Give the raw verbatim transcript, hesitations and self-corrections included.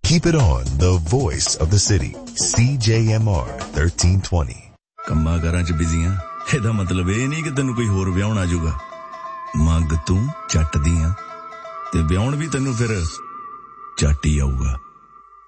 Keep it on the voice of the city. C J M R thirteen twenty. ਕੰਮਾਂ ਕਾਰਾਂ ਚ ਬਿਜ਼ੀਆਂ ਇਹਦਾ ਮਤਲਬ ਇਹ ਨਹੀਂ ਕਿ ਤੈਨੂੰ ਕੋਈ ਹੋਰ ਵਿਆਹਣ ਆ ਜਾਊਗਾ। ਮੰਗ ਤੂੰ ਚੱਟ ਦੀਆਂ ਤੇ ਵਿਆਹਣ ਵੀ ਤੈਨੂੰ ਫਿਰ ਚੱਟ ਹੀ ਆਊਗਾ।